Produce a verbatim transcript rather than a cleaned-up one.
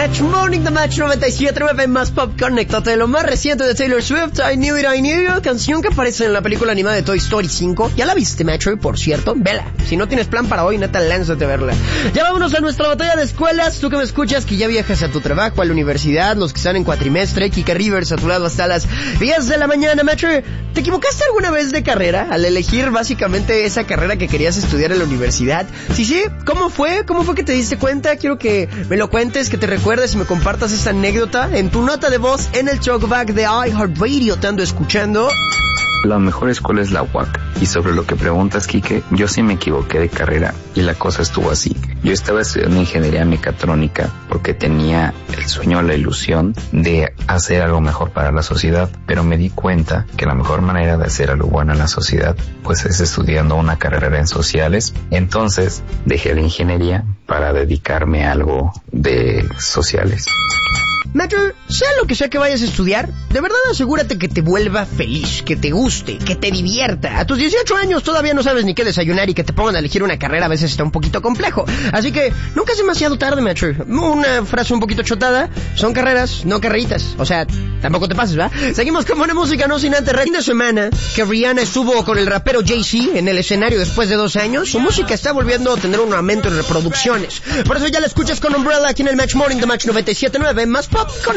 Match Morning, The Match noventa y siete punto nueve más Pop. Conéctate, lo más reciente de Taylor Swift, I Knew It, I Knew You, canción que aparece en la película animada de Toy Story cinco. Ya la viste, Metro, por cierto, vela. Si no tienes plan para hoy, neta, lánzate a verla. Ya vámonos a nuestra batalla de escuelas. Tú que me escuchas, que ya viajas a tu trabajo, a la universidad, los que están en cuatrimestre, Kika Rivers a tu lado hasta las diez de la mañana, Metro. ¿Te equivocaste alguna vez de carrera al elegir básicamente esa carrera que querías estudiar en la universidad? Sí, sí, ¿cómo fue? ¿Cómo fue que te diste cuenta? Quiero que me lo cuentes, que te recuerdes y me compartas esta anécdota en tu nota de voz en el Talkback de iHeartRadio. Te ando escuchando. La mejor escuela es la U A C. Y sobre lo que preguntas, Quique, yo sí me equivoqué de carrera y la cosa estuvo así. Yo estaba estudiando ingeniería mecatrónica porque tenía el sueño, la ilusión de hacer algo mejor para la sociedad, pero me di cuenta que la mejor manera de hacer algo bueno en la sociedad pues es estudiando una carrera en sociales. Entonces dejé la ingeniería para dedicarme a algo de sociales. Metro, sea lo que sea que vayas a estudiar, de verdad asegúrate que te vuelva feliz, que te guste, que te divierta. A tus dieciocho años todavía no sabes ni qué desayunar y que te pongan a elegir una carrera a veces está un poquito complejo. Así que nunca es demasiado tarde, Metro. Una frase un poquito chotada, son carreras, no carreritas. O sea, tampoco te pases, ¿va? Seguimos con buena música, no sin antes. Fin de semana que Rihanna estuvo con el rapero Jay-Z en el escenario después de dos años, su música está volviendo a tener un aumento en reproducciones. Por eso ya la escuchas con Umbrella aquí en el Match Morning de Match noventa y siete punto nueve más Pop. Con